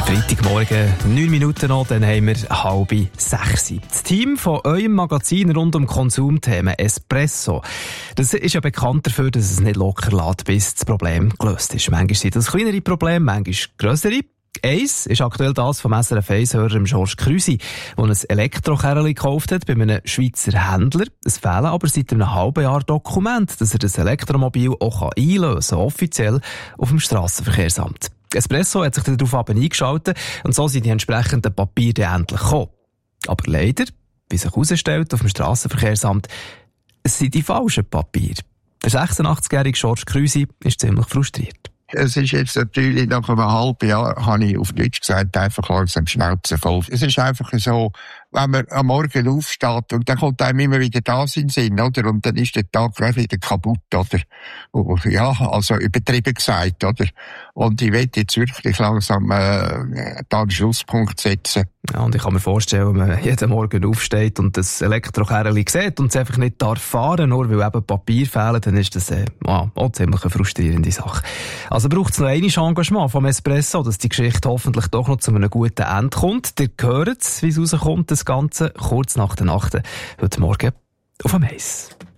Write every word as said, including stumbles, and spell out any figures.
Freitagmorgen, neun Minuten noch, dann haben wir halb sechs. Das Team von eurem Magazin rund um Konsumthemen Espresso, das ist ja bekannt dafür, dass es nicht locker lässt, bis das Problem gelöst ist. Manchmal sind das kleinere Probleme, manchmal grössere. Eins ist aktuell das vom S R F eins-Hörer George Krüsi, der ein Elektrokerli gekauft hat bei einem Schweizer Händler. Es fehlen aber seit einem halben Jahr Dokumente, dass er das Elektromobil auch einlösen kann, offiziell auf dem Strassenverkehrsamt. Espresso hat sich darauf eingeschaltet und so sind die entsprechenden Papiere dann endlich gekommen. Aber leider, wie sich herausstellt, auf dem Strassenverkehrsamt, es sind die falschen Papiere. Der sechsundachtzig-jährige George Krüsi ist ziemlich frustriert. Es ist jetzt natürlich nach einem halben Jahr, habe ich auf Deutsch gesagt, einfach langsam Schnauze voll. Es ist einfach so, wenn man am Morgen aufsteht und dann kommt einem immer wieder das in den Sinn, oder? Und dann ist der Tag gleich wieder kaputt, oder? Ja, also übertrieben gesagt, oder? Und ich will jetzt wirklich langsam äh, da einen Schlusspunkt setzen. Ja, und ich kann mir vorstellen, wenn man jeden Morgen aufsteht und das Elektrokerli sieht und es einfach nicht darf fahren, nur weil eben Papier fehlen, dann ist das äh, ja, auch ziemlich eine frustrierende Sache. Also braucht es noch einiges Engagement vom Espresso, dass die Geschichte hoffentlich doch noch zu einem guten Ende kommt. Ihr hört es, wie es rauskommt, das Ganze, kurz nach der Nacht, heute Morgen auf dem Eis.